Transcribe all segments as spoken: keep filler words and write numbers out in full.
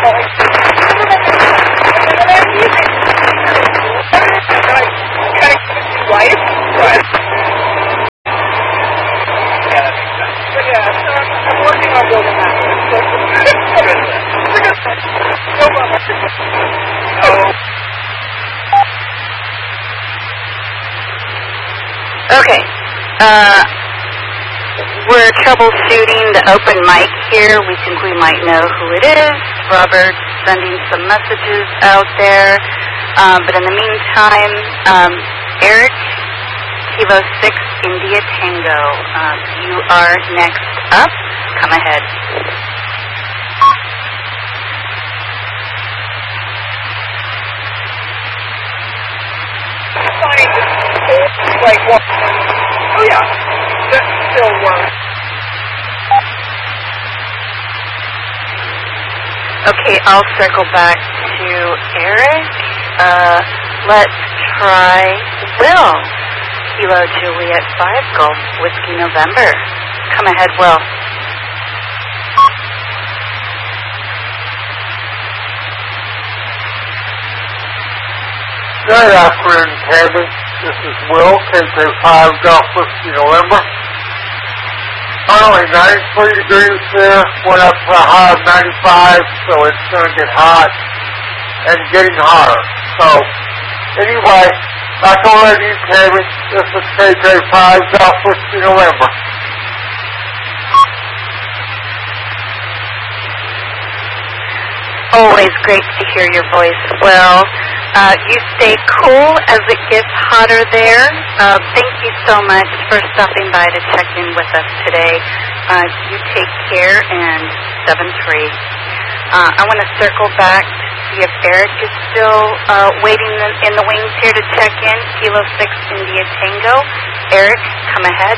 Wife? Right. Working on building that. No. Okay. Uh, we're troubleshooting the open mic here. We think we might know who it is. Robert's sending some messages out there. Um, but in the meantime, um, Eric, Kilo six, India Tango, um, you are next up. Come ahead. Like what? Oh yeah, that still works. Okay, I'll circle back to Eric. Uh, let's try Will. Kilo Juliet five, Golf Whiskey November. Come ahead, Will. Good afternoon, Kevin. This is Will, K K five Golf Whiskey November. Currently ninety-three degrees here, went up to a high of ninety-five, so it's going to get hot and getting hotter. So, anyway, back over to you, Kevin. This is K K five Golf Whiskey November. Always great to hear your voice, Will. Uh, you stay cool as it gets hotter there. Uh, thank you so much for stopping by to check in with us today. Uh, you take care, and seven three. Uh, I want to circle back to see if Eric is still uh, waiting in the wings here to check in. Kilo six, India Tango. Eric, come ahead.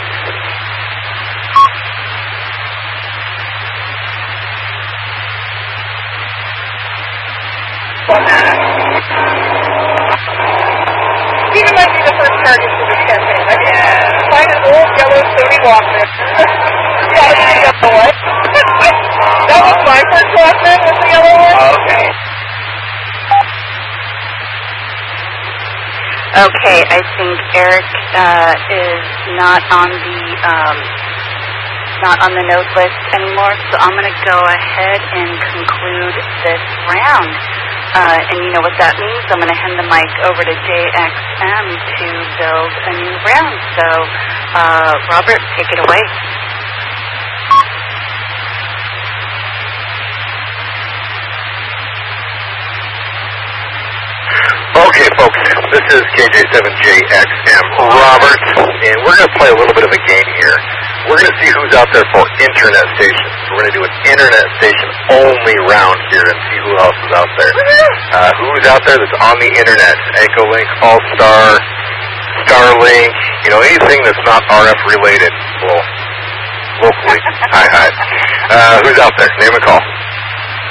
He might be the first target for the campaign. I mean, yeah. Find an old yellow Sony Walkman. Yeah, the yellow one. That was my first Walkman, was the yellow one. Okay. Okay, I think Eric uh, is not on the um, not on the note list anymore, so I'm going to go ahead and conclude this round. Uh, and you know what that means. I'm going to hand the mic over to J X M to build a new round. So, uh, Robert, take it away. Okay, folks, this is K J seven J X M Robert, and we're going to play a little bit of a game here. We're going to see who's out there for internet stations. We're going to do an internet station only round here and see who else is out there. Uh, who's out there that's on the internet? Echolink, All-Star, Starlink, you know, anything that's not R F related. Well, locally. Hi, hi. Uh, who's out there? Name and call.